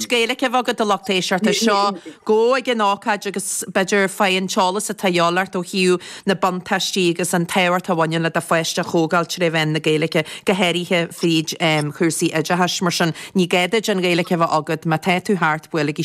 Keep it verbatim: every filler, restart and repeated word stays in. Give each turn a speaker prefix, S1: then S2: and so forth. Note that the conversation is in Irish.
S1: gaelic a bhagad a lactéisiart a seo go ag an ácaid agus beidir féin teálas a taáart ó hiú na bantaistí agus an téhart a bhaine le a foiiste chógáil tre bhain na gaelice gohéirithe fríd chusaí ide heis mar sin ní géidir an gaelice bh agad má té tú háart buil ag